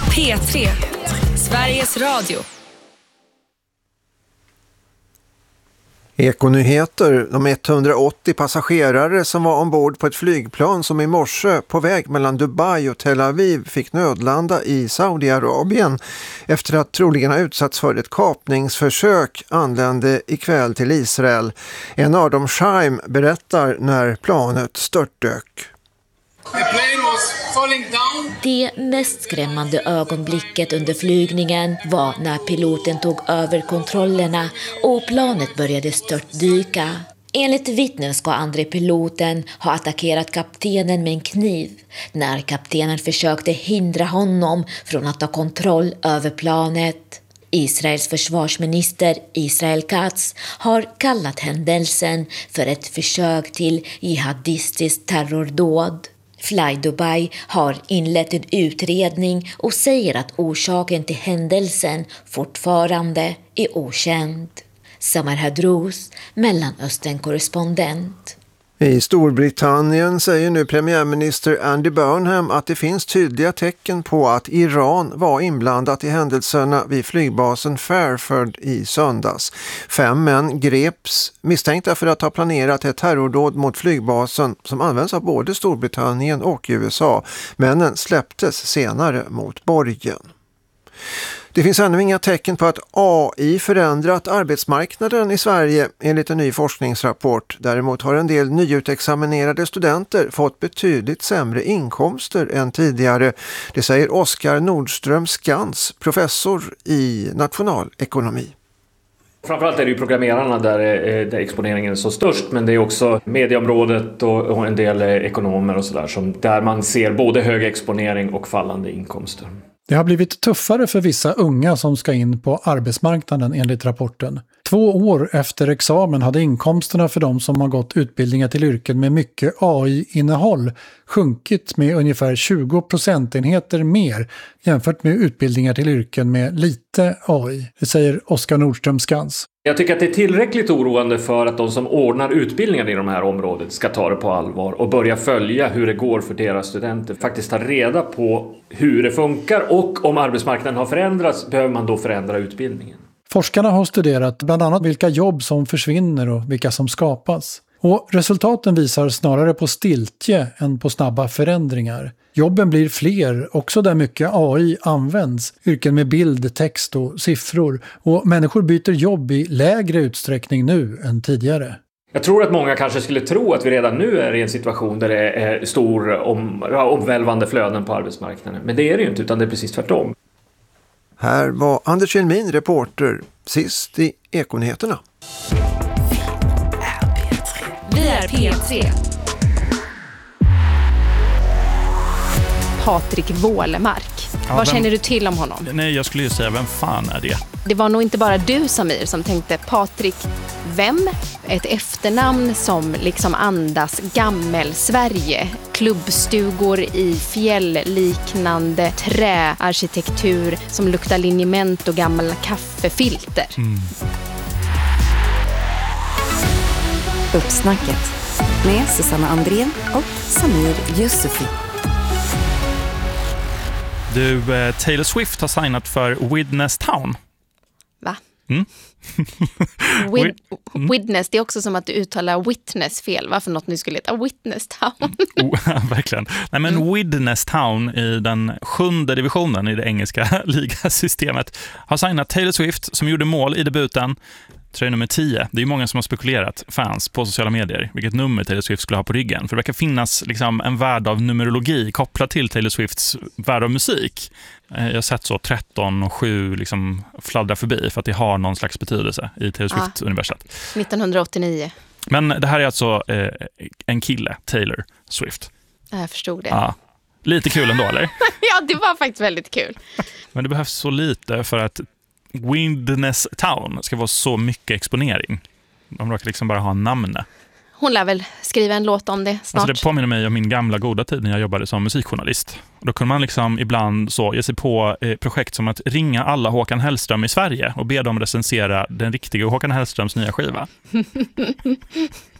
P3, Sveriges Radio. Ekonyheter, de 180 passagerare som var ombord på ett flygplan som i morse på väg mellan Dubai och Tel Aviv fick nödlanda i Saudiarabien efter att troligen ha utsatts för ett kapningsförsök anlände ikväll till Israel. En av dem, Shaim, berättar när planet störtdök. Det mest skrämmande ögonblicket under flygningen var när piloten tog över kontrollerna och planet började störtdyka. Enligt vittnen ska andre piloten ha attackerat kaptenen med en kniv när kaptenen försökte hindra honom från att ta kontroll över planet. Israels försvarsminister Israel Katz har kallat händelsen för ett försök till jihadistiskt terrordåd. Fly Dubai har inlett en utredning och säger att orsaken till händelsen fortfarande är okänd. Samar Hadrous, Mellanöstern-korrespondent. I Storbritannien säger nu premiärminister Andy Burnham att det finns tydliga tecken på att Iran var inblandat i händelserna vid flygbasen Fairford i söndags. 5 män greps misstänkta för att ha planerat ett terrordåd mot flygbasen som används av både Storbritannien och USA. Männen släpptes senare mot borgen. Det finns ännu inga tecken på att AI förändrat arbetsmarknaden i Sverige enligt en ny forskningsrapport. Däremot har en del nyutexaminerade studenter fått betydligt sämre inkomster än tidigare. Det säger Oskar Nordström Skans, professor i nationalekonomi. Framförallt är det ju programmerarna där exponeringen är så störst, men det är också medieområdet och en del ekonomer och sådär där man ser både hög exponering och fallande inkomster. Det har blivit tuffare för vissa unga som ska in på arbetsmarknaden enligt rapporten. 2 år efter examen hade inkomsterna för de som har gått utbildningar till yrken med mycket AI-innehåll sjunkit med ungefär 20 procentenheter mer jämfört med utbildningar till yrken med lite AI. Det säger Oskar Nordström Skans. Jag tycker att det är tillräckligt oroande för att de som ordnar utbildningar i de här området ska ta det på allvar och börja följa hur det går för deras studenter. Faktiskt ta reda på hur det funkar, och om arbetsmarknaden har förändrats behöver man då förändra utbildningen. Forskarna har studerat bland annat vilka jobb som försvinner och vilka som skapas. Och resultaten visar snarare på stiltje än på snabba förändringar. Jobben blir fler, också där mycket AI används. Yrken med bild, text och siffror. Och människor byter jobb i lägre utsträckning nu än tidigare. Jag tror att många kanske skulle tro att vi redan nu är i en situation där det är stor omvälvande flöden på arbetsmarknaden. Men det är det ju inte, utan det är precis tvärtom. Här var Anders Kjellmin, reporter, sist i Ekonyheterna. Vi är P3. Patrik Wålemark. Vad känner du till om honom? Nej, jag skulle ju säga, vem fan är det? Det var nog inte bara du, Samir, som tänkte Patrik, vem? Ett efternamn som liksom andas gammel-Sverige. Klubbstugor i fjällliknande träarkitektur som luktar linjement och gamla kaffefilter. Uppsnacket med Susanna Andrén och Samir Yusufi. Du, Taylor Swift har signat för Widnes Town. Va? Mm. Witness, det är också som att du uttalar witness fel. Varför något nu skulle heta Witness Town? Verkligen. Nej, men Widnes Town i den 7:e divisionen i det engelska ligasystemet har signat Taylor Swift som gjorde mål i debuten. Tröja nummer 10. Det är ju många som har spekulerat, fans på sociala medier, vilket nummer Taylor Swift skulle ha på ryggen. För det verkar finnas liksom en värld av numerologi kopplad till Taylor Swifts värld av musik. Jag har sett så 13 och 7 liksom fladdra förbi för att det har någon slags betydelse i Taylor Swift-universet. 1989. Men det här är alltså en kille, Taylor Swift. Jag förstod det. Ja. Lite kul ändå, eller? Ja, det var faktiskt väldigt kul. Men det behövs så lite för att Widnes Town ska vara så mycket exponering. De råkar liksom bara ha namnet. Hon lär väl skriva en låt om det snart. Alltså det påminner mig om min gamla goda tid när jag jobbade som musikjournalist. Och då kunde man liksom ibland så ge sig på projekt som att ringa alla Håkan Hellström i Sverige och be dem recensera den riktiga Håkan Hellströms nya skiva.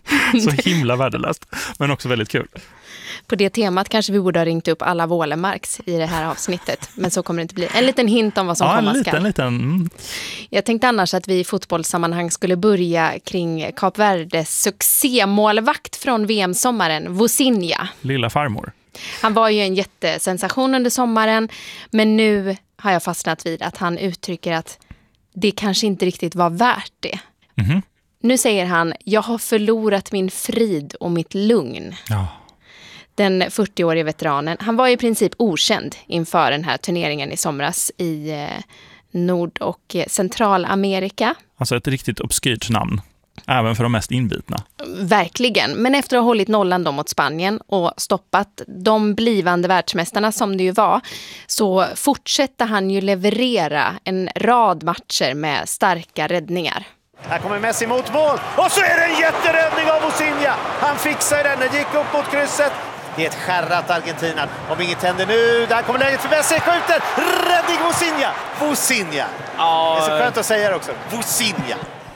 Så himla värdelöst, men också väldigt kul. På det temat kanske vi borde ha ringt upp alla Wålemarks i det här avsnittet. Men så kommer det inte bli. En liten hint om vad som komma ska. En liten. Jag tänkte annars att vi i fotbollssammanhang skulle börja kring Kap Verdes succémålvakt från VM-sommaren, Vozinha. Lilla farmor. Han var ju en jättesensation under sommaren. Men nu har jag fastnat vid att han uttrycker att det kanske inte riktigt var värt det. Mm-hmm. Nu säger han, jag har förlorat min frid och mitt lugn. Ja. Den 40-årige veteranen, han var i princip okänd inför den här turneringen i somras i Nord- och Centralamerika. Alltså ett riktigt obskyrt namn, även för de mest inbitna. Verkligen, men efter att ha hållit nollan då mot Spanien och stoppat de blivande världsmästarna som det ju var, så fortsätter han ju leverera en rad matcher med starka räddningar. Här kommer Messi mot mål och så är det en jätteräddning av Vozinha. Han fixar den, den gick upp mot krysset. Det är ett skärrat Argentina. Om inget händer nu, där kommer läget för Messi, skjuter. Räddning Vozinha. Vozinha. Ja, det är så skönt att säga det också. Vozinha.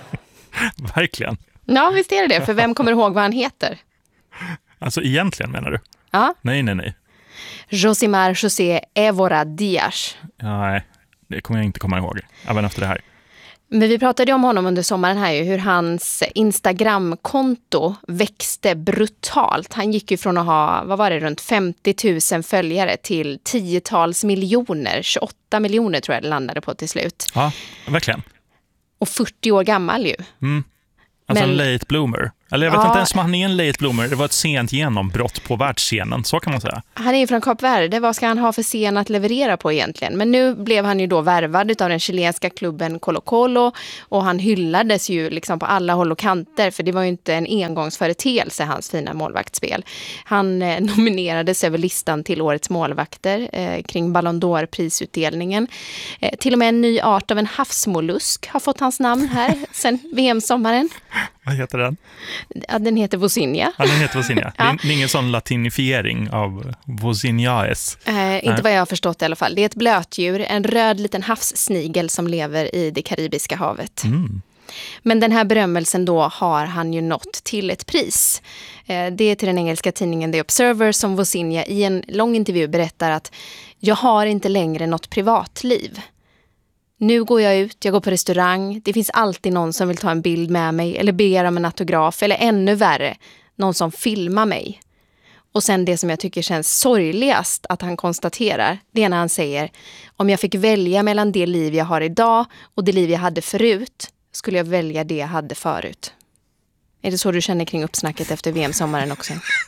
Verkligen. Ja, visst är det. För vem kommer ihåg vad han heter? Alltså egentligen menar du? Ja. Nej. Josimar José Évora Díaz. Nej, det kommer jag inte komma ihåg. Även efter det här. Men vi pratade om honom under sommaren här ju, hur hans Instagram-konto växte brutalt. Han gick ju från att ha, runt 50 000 följare till 10-tals miljoner. 28 miljoner tror jag det landade på till slut. Ja, verkligen. Och 40 år gammal ju. Mm. Alltså en late bloomer. Eller jag vet inte ens om han är en late bloomer. Det var ett sent genombrott på världsscenen, så kan man säga. Han är ju från Kap Verde. Vad ska han ha för scen att leverera på egentligen? Men nu blev han ju då värvad av den chilenska klubben Colo-Colo. Och han hyllades ju liksom på alla håll och kanter. För det var ju inte en engångsföreteelse, hans fina målvaktsspel. Han nominerades över listan till årets målvakter kring Ballon d'Or-prisutdelningen. Till och med en ny art av en havsmollusk har fått hans namn här sen VM-sommaren. Vad heter den? Ja, den heter Vozinha. Ja, den heter Vozinha. Ja. Det är ingen sån latinifiering av Vozinhaes. Inte vad jag har förstått i alla fall. Det är ett blötdjur, en röd liten havssnigel som lever i det Karibiska havet. Mm. Men den här berömmelsen då har han ju nått till ett pris. Det är till den engelska tidningen The Observer som Vozinha i en lång intervju berättar att jag har inte längre något privatliv. Nu går jag ut, jag går på restaurang. Det finns alltid någon som vill ta en bild med mig eller ber om en autograf eller ännu värre, någon som filmar mig. Och sen det som jag tycker känns sorgligast att han konstaterar, det är när han säger om jag fick välja mellan det liv jag har idag och det liv jag hade förut, skulle jag välja det jag hade förut. Är det så du känner kring uppsnacket efter VM-sommaren också?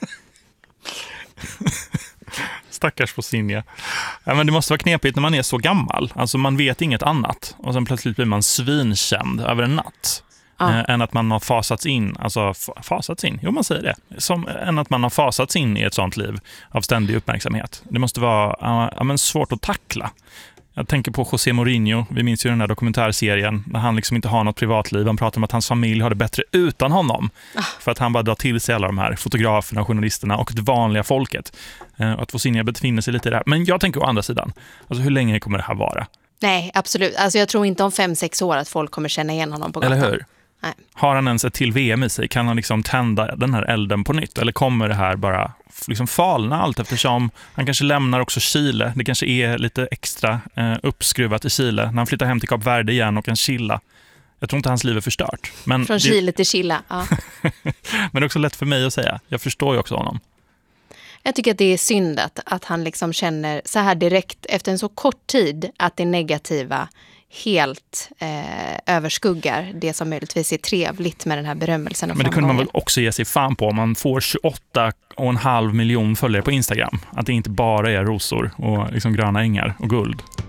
Stackars Vozinha. Ja, men det måste vara knepigt när man är så gammal. Alltså man vet inget annat. Och sen plötsligt blir man svinkänd över en natt. Än att man har fasats in. Alltså fasats in? Jo, man säger det. Än att man har fasats in i ett sånt liv av ständig uppmärksamhet. Det måste vara svårt att tackla. Jag tänker på José Mourinho. Vi minns ju den där dokumentärserien när han liksom inte har något privatliv. Han pratar om att hans familj har det bättre utan honom. För att han bara drar till sig alla de här fotograferna, journalisterna och det vanliga folket. Att Vozinha befinner sig lite där. Men jag tänker å andra sidan. Alltså hur länge kommer det här vara? Nej, absolut. Alltså jag tror inte om 5-6 år att folk kommer känna igen honom på gatan. Eller hur? Nej. Har han ens ett till VM i sig? Kan han liksom tända den här elden på nytt? Eller kommer det här bara liksom falna allt eftersom han kanske lämnar också Chile? Det kanske är lite extra uppskruvat i Chile. När han flyttar hem till Kap Verde igen och kan chilla. Jag tror inte hans liv är förstört. Men från Chile till Chile, ja. Men det är också lätt för mig att säga. Jag förstår ju också honom. Jag tycker att det är synd att han liksom känner så här direkt efter en så kort tid att det negativa helt överskuggar det som möjligtvis är trevligt med den här berömmelsen. Men det kunde man väl också ge sig fan på om man får 28,5 miljoner följare på Instagram. Att det inte bara är rosor och liksom gröna ängar och guld.